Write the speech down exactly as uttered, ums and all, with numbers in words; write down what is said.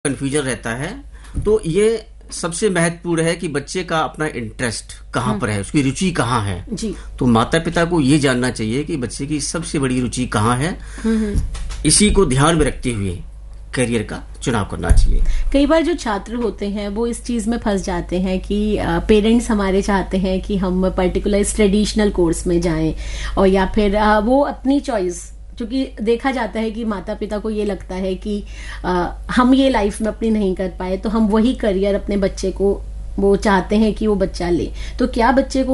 Confusion रहता है। तो ये सबसे महत्वपूर्ण है कि बच्चे का अपना इंटरेस्ट कहाँ पर है, उसकी रुचि कहाँ है जी। तो माता पिता को ये जानना चाहिए कि बच्चे की सबसे बड़ी रुचि कहाँ है, इसी को ध्यान में रखते हुए करियर का चुनाव करना चाहिए। कई बार जो छात्र होते हैं वो इस चीज में फंस जाते हैं कि पेरेंट्स हमारे चाहते हैं कि हम पर्टिकुलर ट्रेडिशनल कोर्स में जाएं, और या फिर आ, वो अपनी चॉइस, क्योंकि देखा जाता है कि माता पिता को ये लगता है कि आ, हम ये लाइफ में अपनी नहीं कर पाए, तो हम वही करियर अपने बच्चे को वो चाहते हैं कि वो बच्चा ले। तो क्या बच्चे को